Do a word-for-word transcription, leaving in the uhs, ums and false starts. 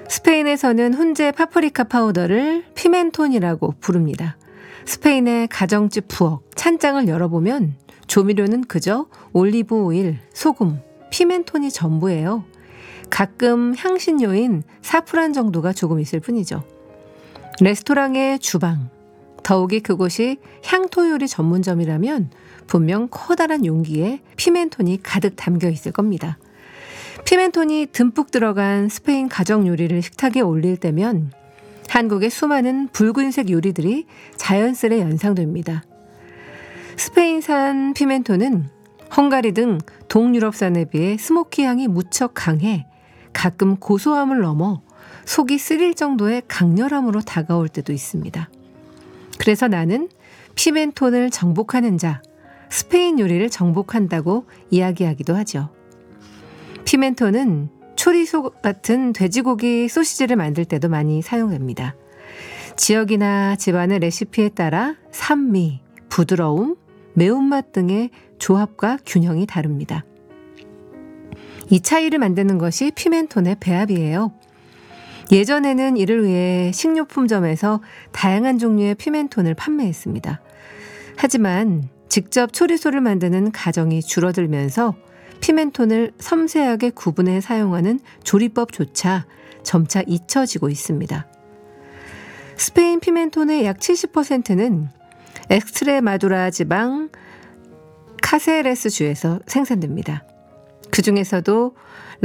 스페인에서는 훈제 파프리카 파우더를 피멘톤이라고 부릅니다. 스페인의 가정집 부엌 찬장을 열어보면 조미료는 그저 올리브 오일, 소금, 피멘톤이 전부예요. 가끔 향신료인 사프란 정도가 조금 있을 뿐이죠. 레스토랑의 주방, 더욱이 그곳이 향토 요리 전문점이라면 분명 커다란 용기에 피멘톤이 가득 담겨 있을 겁니다. 피멘톤이 듬뿍 들어간 스페인 가정 요리를 식탁에 올릴 때면 한국의 수많은 붉은색 요리들이 자연스레 연상됩니다. 스페인산 피멘톤은 헝가리 등 동유럽산에 비해 스모키 향이 무척 강해 가끔 고소함을 넘어 속이 쓰릴 정도의 강렬함으로 다가올 때도 있습니다. 그래서 나는 피멘톤을 정복하는 자, 스페인 요리를 정복한다고 이야기하기도 하죠. 피멘톤은 초리소 같은 돼지고기 소시지를 만들 때도 많이 사용됩니다. 지역이나 집안의 레시피에 따라 산미, 부드러움, 매운맛 등의 조합과 균형이 다릅니다. 이 차이를 만드는 것이 피멘톤의 배합이에요. 예전에는 이를 위해 식료품점에서 다양한 종류의 피멘톤을 판매했습니다. 하지만 직접 초리소를 만드는 가정이 줄어들면서 피멘톤을 섬세하게 구분해 사용하는 조리법조차 점차 잊혀지고 있습니다. 스페인 피멘톤의 약 칠십 퍼센트는 엑스트레마두라 지방 카세레스주에서 생산됩니다. 그 중에서도